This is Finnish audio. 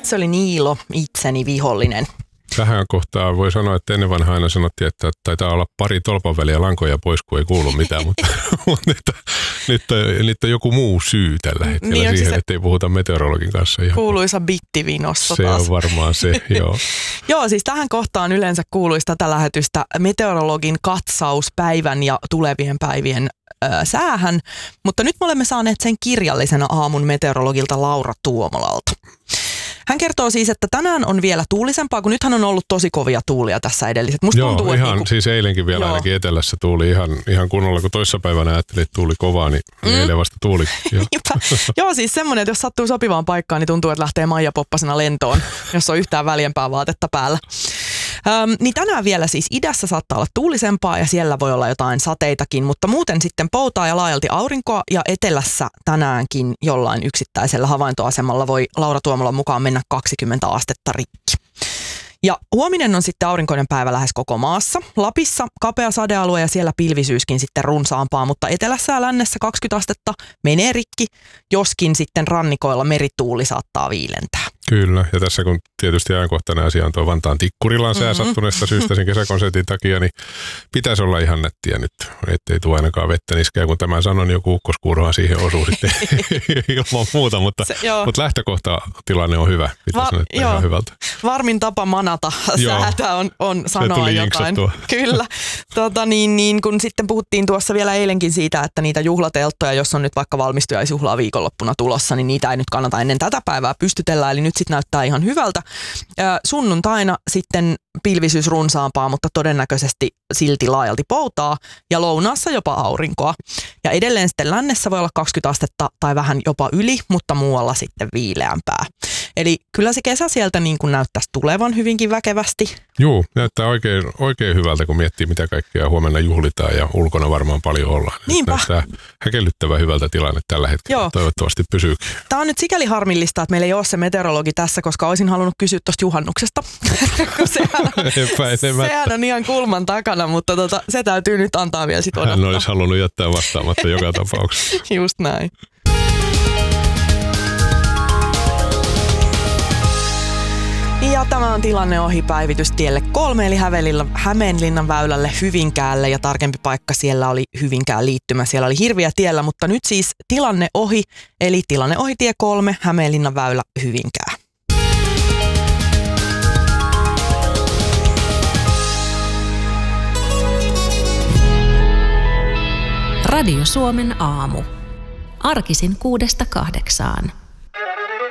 se oli Niilo, itseni vihollinen. Tähän kohtaan voi sanoa, että ennen vanhaa aina sanottiin, että taitaa olla pari tolpan väliä lankoja pois, kun ei kuulu mitään, mutta nyt on joku muu syy tällä hetkellä niin siihen, että ei puhuta meteorologin kanssa. Ihan kuuluisa bittivinosto se taas. On varmaan se, joo. Joo, siis tähän kohtaan yleensä kuuluisi tätä lähetystä meteorologin katsaus päivän ja tulevien päivien säähän, mutta nyt me olemme saaneet sen kirjallisena aamun meteorologilta Laura Tuomolalta. Hän kertoo siis, että tänään on vielä tuulisempaa, kun nythän on ollut tosi kovia tuulia tässä edelliset. Musta joo, tuntuu, ihan siis eilenkin vielä ainakin etelässä tuuli ihan kunnolla, kun toissapäivänä ajattelin, että tuuli kovaa, niin eilen vasta tuuli. Joo, siis semmoinen, että jos sattuu sopivaan paikkaan, niin tuntuu, että lähtee Maija Poppasena lentoon, jos on yhtään väljempää vaatetta päällä. Niin tänään vielä siis idässä saattaa olla tuulisempaa ja siellä voi olla jotain sateitakin, mutta muuten sitten poutaa ja laajalti aurinkoa ja etelässä tänäänkin jollain yksittäisellä havaintoasemalla voi Laura Tuomolan mukaan mennä 20 astetta rikki. Ja huominen on sitten aurinkoinen päivä lähes koko maassa. Lapissa kapea sadealue ja siellä pilvisyyskin sitten runsaampaa, mutta etelässä ja lännessä 20 astetta menee rikki, joskin sitten rannikoilla merituuli saattaa viilentää. Kyllä, ja tässä kun tietysti ajankohtainen asia on tuo Vantaan Tikkurilan sää sattuneesta syystä sen kesäkonsertin takia, niin pitäisi olla ihan nättiä nyt, ettei tule ainakaan vettä niskään. Kun tämän sanon, joku ukkoskuurohan siihen osuu sitten ilman muuta, mutta lähtökohta tilanne on hyvä. Pitäisi näyttää ihan hyvältä. Varmin tapa manata säätä on sanoa jotain. Kyllä. Kun sitten puhuttiin tuossa vielä eilenkin siitä, että niitä juhlatelttoja, jos on nyt vaikka valmistujaisjuhlaa viikonloppuna tulossa, niin niitä ei nyt kannata ennen tätä päivää pystytellä, eli nyt sitten näyttää ihan hyvältä. Sunnuntaina sitten pilvisyys runsaampaa, mutta todennäköisesti silti laajalti poutaa ja lounaassa jopa aurinkoa. Ja edelleen sitten lännessä voi olla 20 astetta tai vähän jopa yli, mutta muualla sitten viileämpää. Eli kyllä se kesä sieltä niin kuin näyttäisi tulevan hyvinkin väkevästi. Joo, näyttää oikein hyvältä, kun miettii mitä kaikkea huomenna juhlitaan ja ulkona varmaan paljon ollaan. Niinpä. Näyttää häkellyttävän hyvältä tilanne tällä hetkellä. Joo. Toivottavasti pysyykin. Tämä on nyt sikäli harmillista, että meillä ei ole se meteorologi tässä, koska olisin halunnut kysyä tuosta juhannuksesta. Sehän on ihan kulman takana, mutta se täytyy nyt antaa vielä sitten odottaa. Hän olisi halunnut jättää vastaamatta joka tapauksessa. Just näin. Ja tämä on tilanne ohi päivitys tielle 3, eli Hämeenlinnan väylälle Hyvinkäälle, ja tarkempi paikka siellä oli Hyvinkään liittymä. Siellä oli hirviä tiellä, mutta nyt siis tilanne ohi, eli tilanne ohi tie 3, Hämeenlinnan väylä Hyvinkää. Radio Suomen aamu. Arkisin 6–8.